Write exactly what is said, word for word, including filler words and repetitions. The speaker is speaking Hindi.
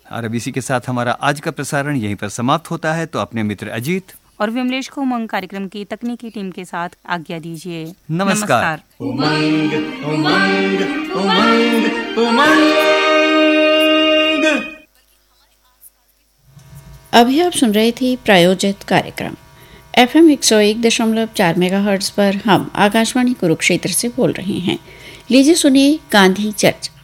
और अब इसी के साथ हमारा आज का प्रसारण यहीं पर समाप्त होता है। तो अपने मित्र अजीत और विमलेश को उमंग कार्यक्रम की तकनीकी टीम के साथ आज्ञा दीजिए। नमस्कार। उमंग उमंग उमंग उमंग। अभी आप सुन रहे थे प्रायोजित कार्यक्रम एफ एम एक सौ एक दशमलव चार मेगा हर्ट्ज पर। हम आकाशवाणी कुरुक्षेत्र से बोल रहे हैं। लीजिए सुनिए गांधी चर्चा।